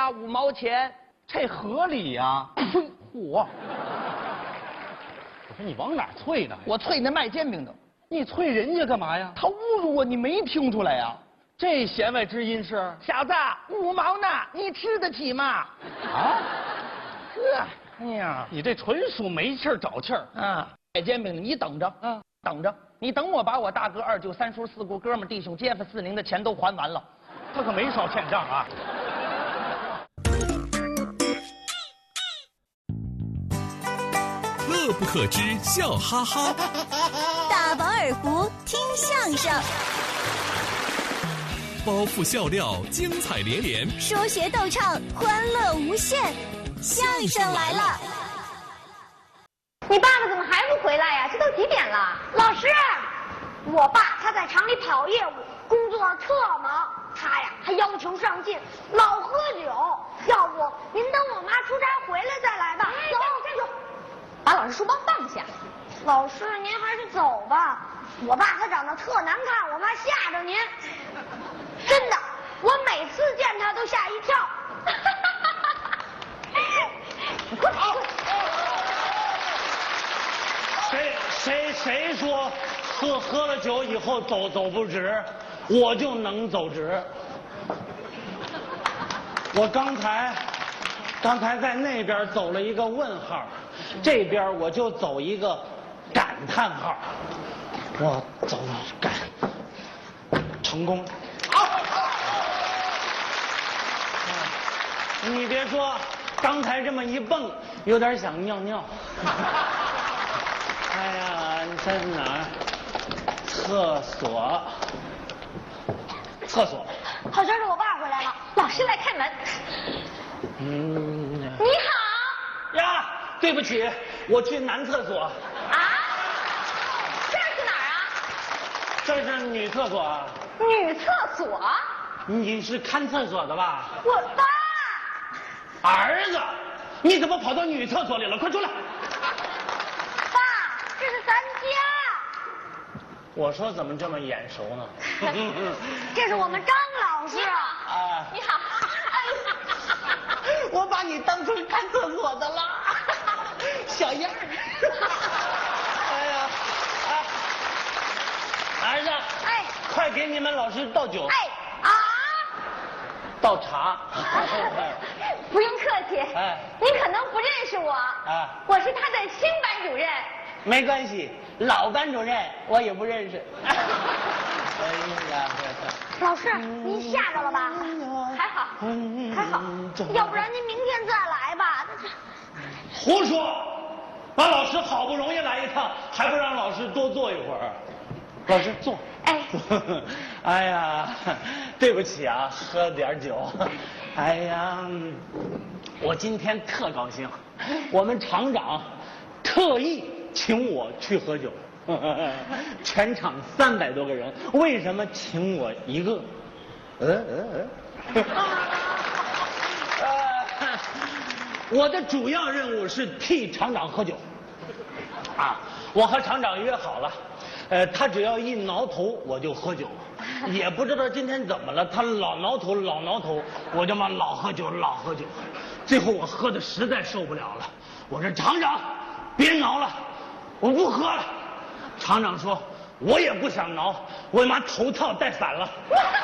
加5毛钱， 这合理呀！嚯！我说你往哪儿啐呢？ 我啐那卖煎饼的， 你啐人家干嘛呀？ 他侮辱我，你没听出来呀？ 这弦外之音是？ 小子，5毛呢，你吃得起吗？ 啊？ 呵，哎呀， 你这纯属没气儿找气儿啊！卖煎饼的，你等着，等着，你等我把我大哥、二舅、三叔、四姑、哥们、弟兄、街坊、四邻的钱都还完了， 他可没少欠账啊！ 乐不可支，笑哈哈； 大饱耳福，听相声； 包袱笑料，精彩连连； 说学逗唱，欢乐无限。相声来了！ 你爸爸怎么还不回来呀？这都几点了？老师，我爸他在厂里跑业务，工作特忙，他呀还要求上进，老喝酒。要不您等我妈出差回来再来吧。走，站住！把老师书包放下。老师，您还是走吧。我爸他长得特难看，我怕吓着您。真的，我每次见他都吓一跳。 谁说喝了酒以后走不直，我就能走直。我刚才在那边走了一个问号，这边我就走一个感叹号。我走感成功。你别说，刚才这么一蹦，有点想尿尿。哎呀，你在哪儿？厕所。 好像是我爸回来了，老师来开门。你好。 呀，对不起，我去男厕所。 啊？这是哪儿啊？ 这是女厕所啊。 女厕所？ 你是看厕所的吧？ 我爸。 儿子，你怎么跑到女厕所里了？快出来！ 爸，这是咱家。 我说怎么这么眼熟呢？ 这是我们张老师。 啊， 你好。 我把你当成看厕所的了，小样儿。哎呀，儿子， 哎， 快给你们老师倒酒。 哎啊， 倒茶。 不用客气。 哎， 您可能不认识我。 啊， 我是他的新班主任。 没关系，老班主任我也不认识。哎呀， 老师，您吓着了吧？还好，还好，要不然您明天再来吧。 胡说！把老师好不容易来一趟，还不让老师多坐一会儿？老师坐。 哎， 哎呀，对不起啊，喝点酒。哎呀，我今天特高兴，我们厂长特意请我去喝酒。全场300多个人，为什么请我一个？我的主要任务是替厂长喝酒。啊，我和厂长约好了，他只要一挠头我就喝酒，也不知道今天怎么了，他老挠头，我就嘛老喝酒。最后我喝的实在受不了了，我说厂长，别挠了，我不喝了。厂长说，我也不想挠，我妈头套戴反了。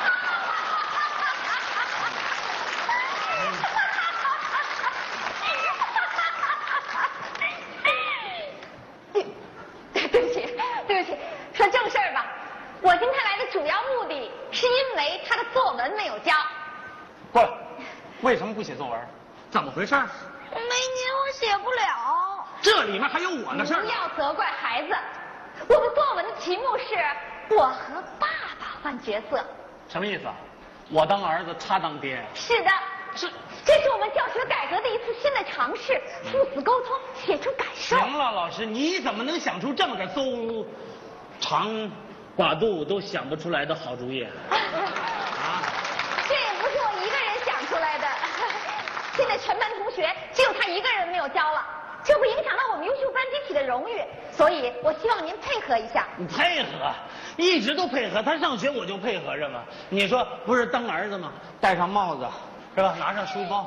对不起，说正事儿吧。我今天来的主要目的是因为他的作文没有交。 不，为什么不写作文？怎么回事？ 没您我写不了。 这里面还有我的事儿。 不要责怪孩子。我们作文的题目是我和爸爸换角色。 什么意思？我当儿子，他当爹？ 是的，这是我们教学改革的一次新的尝试，父子沟通，写出感受。 行了，老师，你怎么能想出这么个邹长寡肚都想不出来的好主意？ 这也不是我一个人想出来的。现在全班同学只有他一个人没有交了，这会影响到我们优秀班集体的荣誉，所以我希望您配合一下。 你配合，一直都配合，他上学我就配合着嘛。你说不是当儿子吗？戴上帽子是吧？拿上书包。